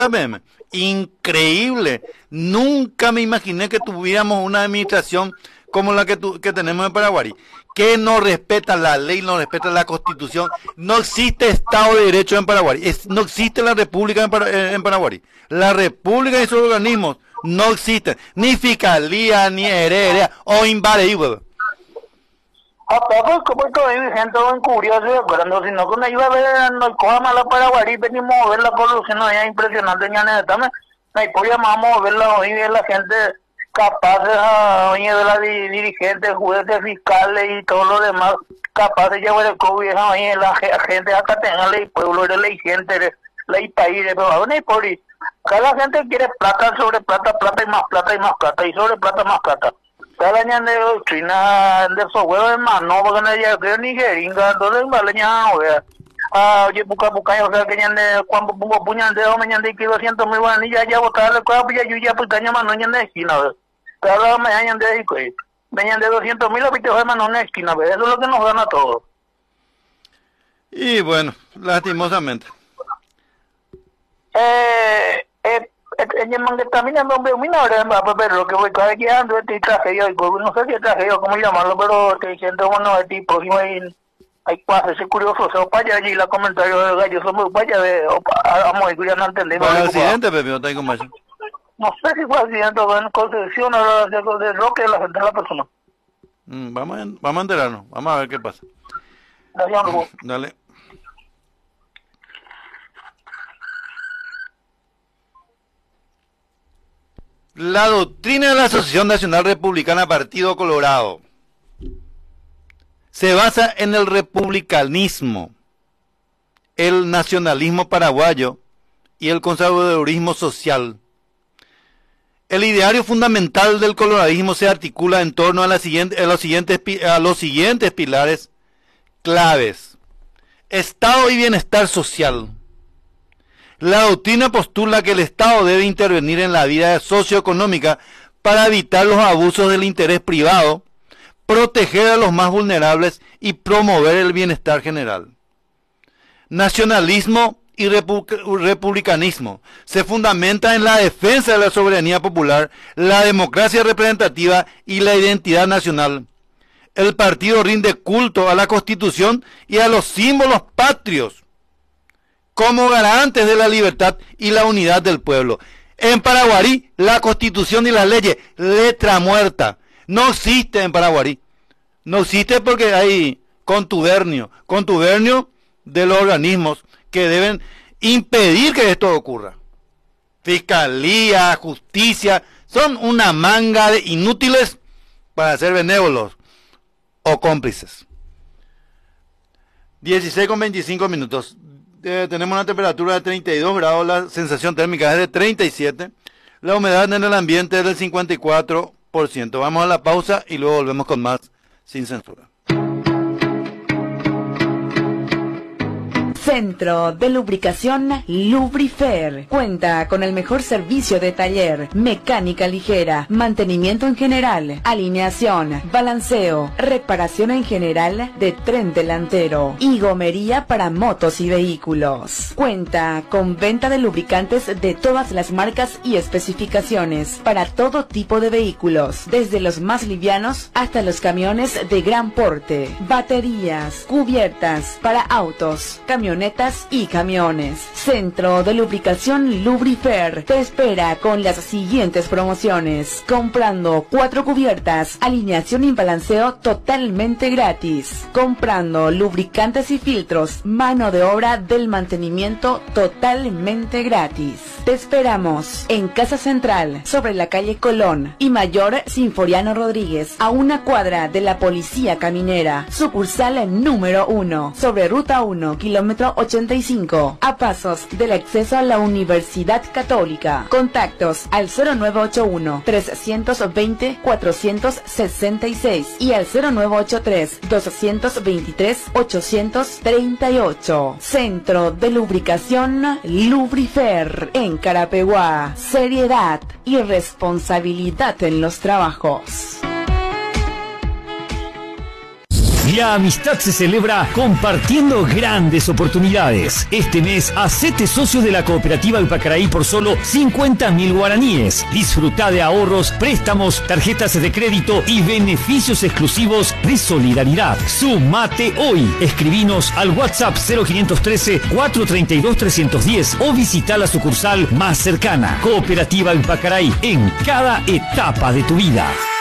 PM. Increíble. Nunca me imaginé que tuviéramos una administración como la que tenemos en Paraguay, que no respeta la ley, no respeta la Constitución. No existe Estado de Derecho en Paraguay. No existe la República en Paraguay. La República y sus organismos no existen. Ni Fiscalía, ni Heredia o Invade. Pues como hay gente bien curiosa, cuando si no con ayuda a ver no coja mala Paraguay, venimos a ver la corrupción allá impresionante ya también. No podíamos a verla hoy de la gente capaz de la dirigentes, jueces, fiscales y todo lo demás, capaz de llevar el COVID hoy la gente acá tenga ley pueblo, ley gente, ley país, pero aún hay por ahí. Cada gente quiere plata sobre plata, plata y más plata y más plata y sobre plata más plata. Cada año de doctrina de esos huevos hermano, porque no ya creo ni jeringa, entonces vale ya, oye, busca, o sea, que ya de cuando pongo puñal de hombre, ya de 200.000 bueno, y ya botarle cosas, pues ya pues caña más no ya de esquina, cada me añan de ahí, pues, venían de 200.000, lo viste, hermano, en esquina, eso es lo que nos gana todo. Y bueno, lastimosamente. Que también ando pero lo que voy a quedando este tragedia, no sé si es tragedia, cómo llamarlo, pero te diciendo, bueno, este próximo hay cosas, ese curioso, o sea, para allá allí la comentario de gallo, somos para allá, vamos, ya no entendemos. ¿Fue accidente, Pepe, no tengo más? No sé si fue accidente o en concesión o de roque de la persona. Vamos a enterarnos, vamos a ver qué pasa. Dale. La doctrina de la Asociación Nacional Republicana Partido Colorado se basa en el republicanismo, el nacionalismo paraguayo y el conservadurismo social. El ideario fundamental del coloradismo se articula en torno a los siguientes pilares claves: Estado y bienestar social. La doctrina postula que el Estado debe intervenir en la vida socioeconómica para evitar los abusos del interés privado, proteger a los más vulnerables y promover el bienestar general. Nacionalismo y republicanismo se fundamenta en la defensa de la soberanía popular, la democracia representativa y la identidad nacional. El partido rinde culto a la Constitución y a los símbolos patrios como garantes de la libertad y la unidad del pueblo. En Paraguay, la Constitución y las leyes, letra muerta, no existe en Paraguay. No existe porque hay contubernio de los organismos que deben impedir que esto ocurra. Fiscalía, justicia, son una manga de inútiles para ser benévolos o cómplices. 16:25. Tenemos una temperatura de 32 grados, la sensación térmica es de 37, la humedad en el ambiente es del 54%. Vamos a la pausa y luego volvemos con más sin censura. Centro de Lubricación Lubrifer. Cuenta con el mejor servicio de taller, mecánica ligera, mantenimiento en general, alineación, balanceo, reparación en general de tren delantero y gomería para motos y vehículos. Cuenta con venta de lubricantes de todas las marcas y especificaciones para todo tipo de vehículos, desde los más livianos hasta los camiones de gran porte, baterías, cubiertas para autos, camionetas y camiones. Centro de Lubricación Lubrifer te espera con las siguientes promociones: comprando 4 cubiertas, alineación y balanceo totalmente gratis; comprando lubricantes y filtros, mano de obra del mantenimiento totalmente gratis. Te esperamos en Casa Central, sobre la calle Colón y Mayor Sinforiano Rodríguez, a una cuadra de la Policía Caminera, sucursal número 1, sobre Ruta 1, kilómetro 85, a pasos del acceso a la Universidad Católica. Contactos al 0981-320-466 y al 0983-223-838. Centro de Lubricación Lubrifer en Carapeguá. Seriedad y responsabilidad en los trabajos. La amistad se celebra compartiendo grandes oportunidades. Este mes, hacete socio de la Cooperativa Alpacaraí por solo 50.000 guaraníes. Disfruta de ahorros, préstamos, tarjetas de crédito y beneficios exclusivos de solidaridad. Sumate hoy. Escribinos al WhatsApp 0513-432-310 o visita la sucursal más cercana. Cooperativa Alpacaraí, en cada etapa de tu vida.